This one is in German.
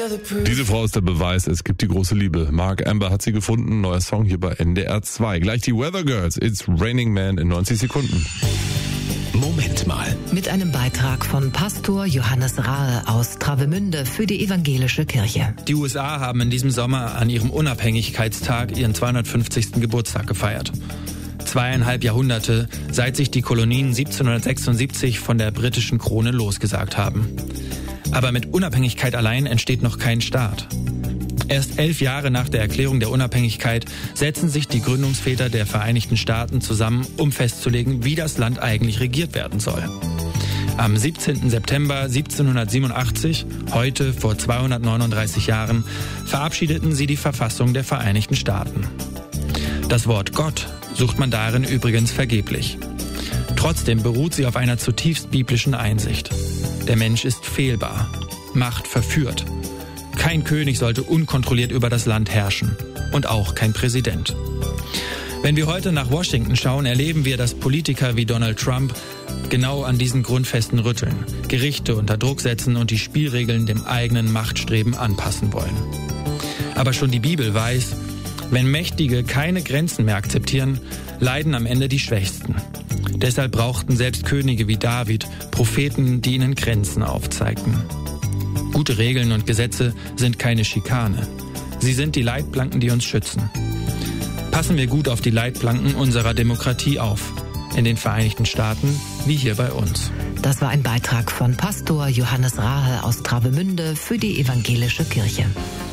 Diese Frau ist der Beweis, es gibt die große Liebe. Mark Amber hat sie gefunden, neuer Song hier bei NDR 2. Gleich die Weather Girls, It's Raining Man in 90 Sekunden. Moment mal. Mit einem Beitrag von Pastor Johannes Rahe aus Travemünde für die evangelische Kirche. Die USA haben in diesem Sommer an ihrem Unabhängigkeitstag ihren 250. Geburtstag gefeiert. 2,5 Jahrhunderte, seit sich die Kolonien 1776 von der britischen Krone losgesagt haben. Aber mit Unabhängigkeit allein entsteht noch kein Staat. Erst 11 Jahre nach der Erklärung der Unabhängigkeit setzen sich die Gründungsväter der Vereinigten Staaten zusammen, um festzulegen, wie das Land eigentlich regiert werden soll. Am 17. September 1787, heute vor 239 Jahren, verabschiedeten sie die Verfassung der Vereinigten Staaten. Das Wort Gott sucht man darin übrigens vergeblich. Trotzdem beruht sie auf einer zutiefst biblischen Einsicht. Der Mensch ist fehlbar, Macht verführt. Kein König sollte unkontrolliert über das Land herrschen und auch kein Präsident. Wenn wir heute nach Washington schauen, erleben wir, dass Politiker wie Donald Trump genau an diesen Grundfesten rütteln, Gerichte unter Druck setzen und die Spielregeln dem eigenen Machtstreben anpassen wollen. Aber schon die Bibel weiß, wenn Mächtige keine Grenzen mehr akzeptieren, leiden am Ende die Schwächsten. Deshalb brauchten selbst Könige wie David Propheten, die ihnen Grenzen aufzeigten. Gute Regeln und Gesetze sind keine Schikane. Sie sind die Leitplanken, die uns schützen. Passen wir gut auf die Leitplanken unserer Demokratie auf. In den Vereinigten Staaten wie hier bei uns. Das war ein Beitrag von Pastor Johannes Rahe aus Travemünde für die evangelische Kirche.